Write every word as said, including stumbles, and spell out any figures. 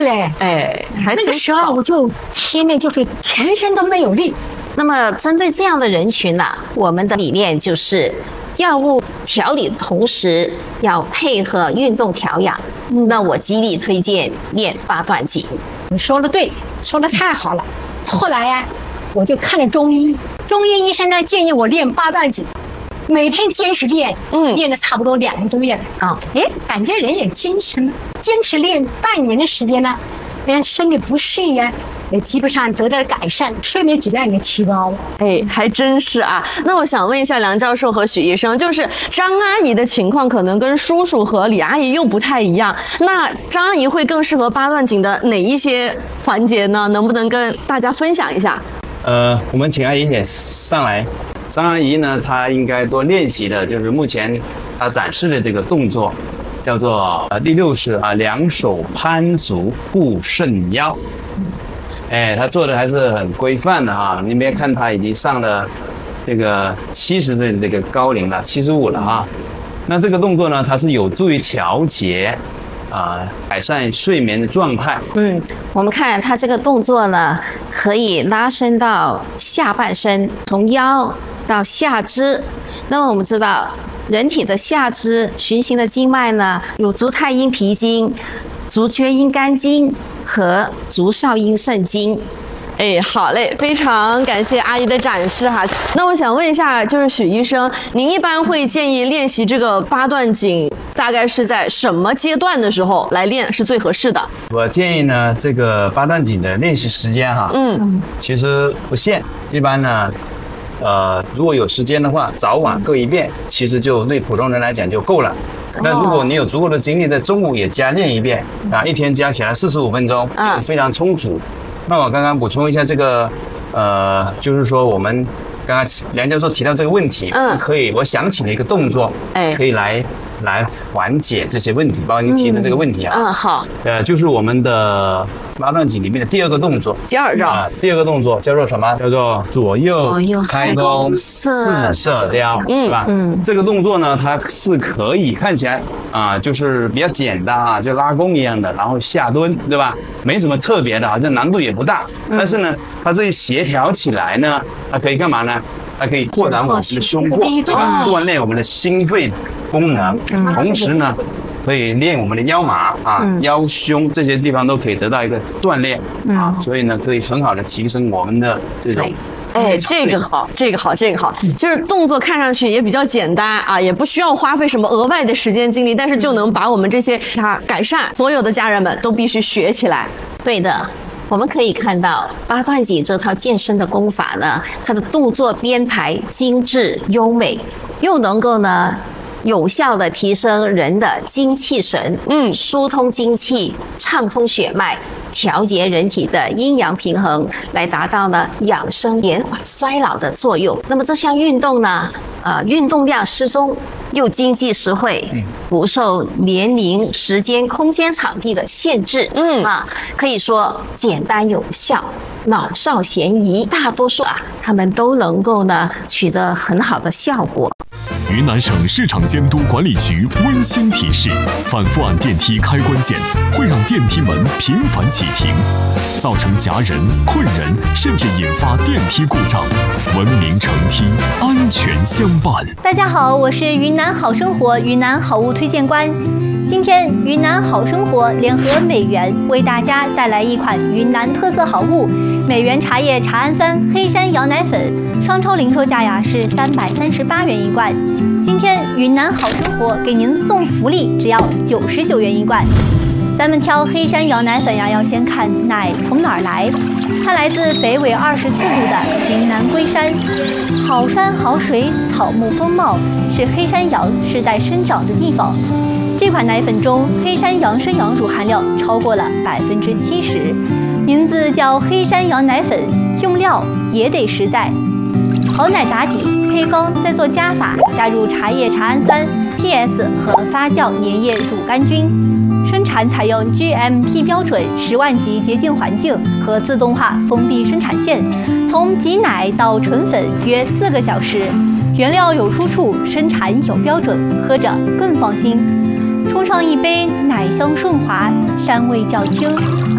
嘞， 哎，还那个时候我就天天就是全身都没有力。 那么针对这样的人群呢、啊，我们的理念就是药物调理的同时要配合运动调养。嗯、那我极力推荐练八段锦。 你说的对，说的太好了。后来呀、啊，我就看了中医，中医医生呢建议我练八段锦。每天坚持练，嗯，练了差不多两个多月了啊，哎，感觉人也精神了。坚持练半年的时间呢，连身体不适呀，也基本上得到了改善，睡眠质量也提高了。 哎，还真是啊。那我想问一下梁教授和许医生，就是张阿姨的情况可能跟叔叔和李阿姨又不太一样，那张阿姨会更适合八段锦的哪一些环节呢？能不能跟大家分享一下？ 呃，我们请阿姨也上来。张阿姨呢，她应该多练习的就是目前她展示的这个动作，叫做呃第六式啊，两手攀足护肾腰。哎，她做的还是很规范的哈。你别看她已经上了这个七十岁的这个高龄了，七十五了哈。那这个动作呢，它是有助于调节啊、呃，改善睡眠的状态。 嗯，我们看她这个动作呢，可以拉伸到下半身，从腰到下肢。那么我们知道，人体的下肢循行的经脉呢，有足太阴脾经、足厥阴肝经和足少阴肾经。 哎，好嘞，非常感谢阿姨的展示哈。那我想问一下，就是许医生，您一般会建议练习这个八段锦，大概是在什么阶段的时候来练是最合适的？ 我建议呢，这个八段锦的练习时间哈，嗯，其实不限，一般呢，呃，如果有时间的话，早晚各一遍，其实就对普通人来讲就够了。那如果你有足够的精力，在中午也加练一遍啊，一天加起来四十五分钟，嗯，非常充足。那我刚刚补充一下这个，呃，就是说我们刚刚梁教授提到这个问题，嗯，可以，我想起了一个动作，哎，可以来来缓解这些问题，包括您提的这个问题啊， 嗯，好， 呃，就是我们的八段锦里面的第二个动作， 第二招啊，第二个动作叫做什么？叫做左右开弓四射雕，是吧？嗯，这个动作呢，它是可以看起来啊，就是比较简单啊，就拉弓一样的，然后下蹲，对吧？没什么特别的，好像难度也不大。但是呢，它这一协调起来呢，它可以干嘛呢？它可以拓展我们的胸廓，对吧？锻炼我们的心肺功能，同时呢，可以练我们的腰马啊、腰胸这些地方都可以得到一个锻炼啊，所以呢，可以很好的提升我们的这种。 哎，这个好，这个好，这个好，就是动作看上去也比较简单啊，也不需要花费什么额外的时间精力，但是就能把我们这些它改善。所有的家人们都必须学起来。 对的。我们可以看到八段锦这套健身的功法呢，它的动作编排精致优美，又能够呢有效的提升人的精气神，嗯，疏通精气，畅通血脉，调节人体的阴阳平衡，来达到呢养生延缓衰老的作用。那么这项运动呢，呃，运动量适中，又经济实惠，不受年龄、时间、空间、场地的限制，嗯啊，可以说简单有效，老少咸宜，大多数啊，他们都能够呢取得很好的效果。 云南省市场监督管理局温馨提示：反复按电梯开关键会让电梯门频繁启停，造成夹人、困人，甚至引发电梯故障。文明乘梯，安全相伴。 大家好，我是云南好生活云南好物推荐官。今天云南好生活联合美源为大家带来一款云南特色好物——美源茶叶茶氨酸黑山羊奶粉，商超零售价呀是三百三十八元一罐。今天云南好生活给您送福利，只要九十九元一罐。咱们挑黑山羊奶粉呀，要先看奶从哪儿来。它来自北纬二十四度的云南龟山，好山好水，草木丰茂，是黑山羊世代生长的地方。这款奶粉中黑山羊生羊乳含量超过了百分之七十，名字叫黑山羊奶粉，用料也得实在。好奶打底，配方再做加法，加入茶叶茶氨酸、P S 和发酵粘液乳杆菌。生产采用 G M P 标准十万级洁净环境和自动化封闭生产线，从挤奶到纯粉约四个小时。原料有出处，生产有标准，喝着更放心。冲上一杯，奶香顺滑，膻味较轻。